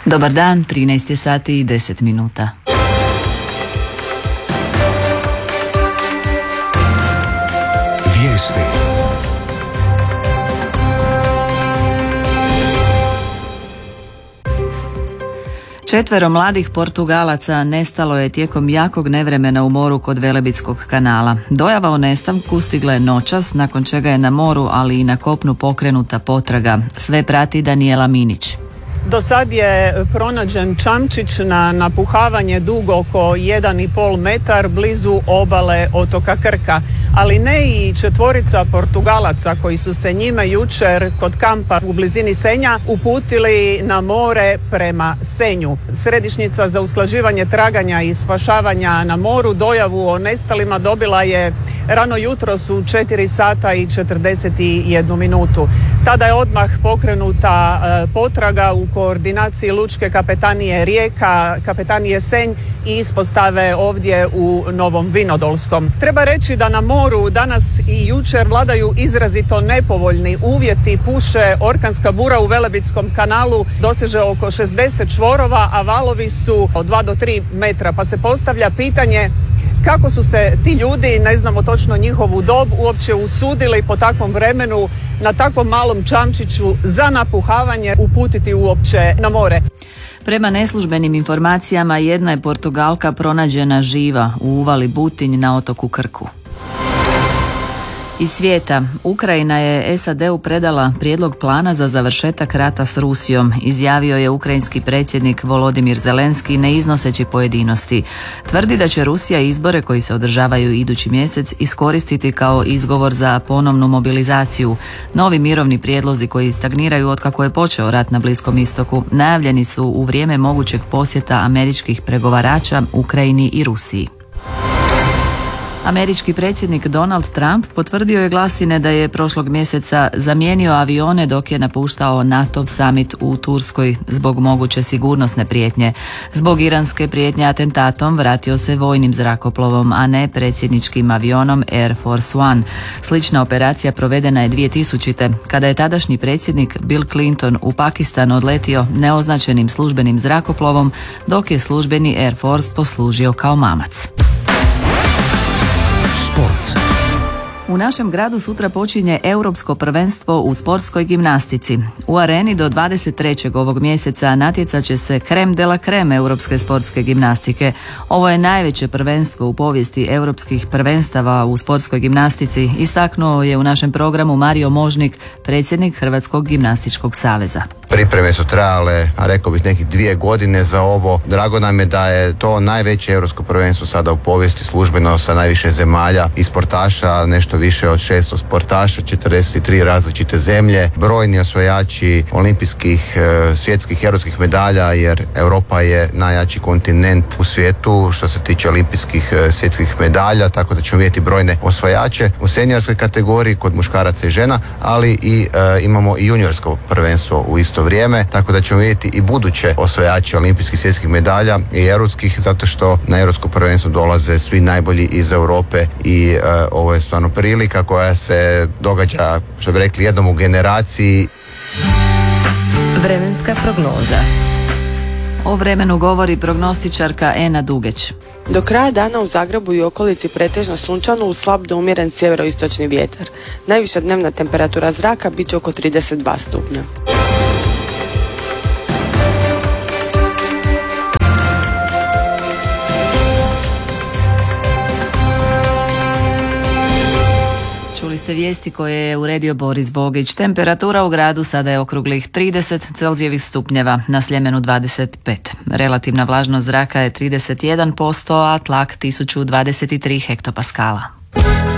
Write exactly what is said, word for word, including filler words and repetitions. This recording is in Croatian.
Dobar dan, trinaest je sati i deset minuta. Vijesti. Četvero mladih Portugalaca nestalo je tijekom jakog nevremena u moru kod Velebitskog kanala. Dojava o nestanku stigla je noćas, nakon čega je na moru, ali i na kopnu pokrenuta potraga. Sve prati Danijela Minić. Do sad je pronađen čamčić na napuhavanje dugo oko jedan i pol metar blizu obale otoka Krka, ali ne i četvorica Portugalaca koji su se njime jučer kod kampa u blizini Senja uputili na more prema Senju. Središnjica za usklađivanje traganja i spašavanja na moru dojavu o nestalima dobila je rano jutros u četiri sata i četrdeset jednu minutu. Tada je odmah pokrenuta e, potraga u koordinaciji Lučke kapetanije Rijeka, kapetanije Senj i ispostave ovdje u Novom Vinodolskom. Treba reći da na moru danas i jučer vladaju izrazito nepovoljni uvjeti. Puše orkanska bura u Velebitskom kanalu, doseže oko šezdeset čvorova, a valovi su od dva do tri metra, pa se postavlja pitanje kako su se ti ljudi, ne znamo točno njihovu dob, uopće usudili po takvom vremenu na takvom malom čamčiću za napuhavanje uputiti uopće na more. Prema neslužbenim informacijama, jedna je Portugalka pronađena živa u uvali Butinj na otoku Krku. Iz svijeta, Ukrajina je S A D-u predala prijedlog plana za završetak rata s Rusijom, izjavio je ukrajinski predsjednik Volodimir Zelenski ne iznoseći pojedinosti. Tvrdi da će Rusija izbore koji se održavaju idući mjesec iskoristiti kao izgovor za ponovnu mobilizaciju. Novi mirovni prijedlozi koji stagniraju otkako je počeo rat na Bliskom istoku najavljeni su u vrijeme mogućeg posjeta američkih pregovarača Ukrajini i Rusiji. Američki predsjednik Donald Trump potvrdio je glasine da je prošlog mjeseca zamijenio avione dok je napuštao NATO summit u Turskoj zbog moguće sigurnosne prijetnje. Zbog iranske prijetnje atentatom vratio se vojnim zrakoplovom, a ne predsjedničkim avionom Air Force One. Slična operacija provedena je dvije tisućite. kada je tadašnji predsjednik Bill Clinton u Pakistan odletio neoznačenim službenim zrakoplovom, dok je službeni Air Force poslužio kao mamac. Sport. U našem gradu sutra počinje Europsko prvenstvo u sportskoj gimnastici. U areni do dvadeset trećeg ovog mjeseca natjecat će se krem de la krem europske sportske gimnastike. Ovo je najveće prvenstvo u povijesti europskih prvenstava u sportskoj gimnastici, istaknuo je u našem programu Mario Možnik, predsjednik Hrvatskog gimnastičkog saveza. Pripreme su trajale, a rekao bih nekih dvije godine za ovo. Drago nam je da je to najveće europsko prvenstvo sada u povijesti, službeno sa najviše zemalja i sportaša, nešto više od šesto sportaša, četrdeset tri različite zemlje, brojni osvajači olimpijskih, svjetskih, europskih medalja, jer Europa je najjači kontinent u svijetu što se tiče olimpijskih, svjetskih medalja, tako da ćemo vidjeti brojne osvajače u seniorskoj kategoriji kod muškaraca i žena, ali i e, imamo i juniorsko prvenstvo u isto vrijeme, tako da ćemo vidjeti i buduće osvajače olimpijskih, svjetskih medalja i europskih, zato što na europsko prvenstvo dolaze svi najbolji iz Europe i e, ovo je stvarno prilika koja se događa, što bi rekli, jednom u generaciji. Vremenska prognoza. O vremenu govori prognostičarka Ena Dugeć. Do kraja dana u Zagrebu i okolici pretežno sunčano uz slab do umjeren sjeveroistočni vjetar. Najviša dnevna temperatura zraka bit će oko trideset dva stupnja. Čuli ste vijesti koje je uredio Boris Bogić. Temperatura u gradu sada je okruglih trideset Celzijevih stupnjeva, na Sljemenu dvadeset pet. Relativna vlažnost zraka je trideset jedan posto, a tlak tisuću dvadeset tri hektopaskala.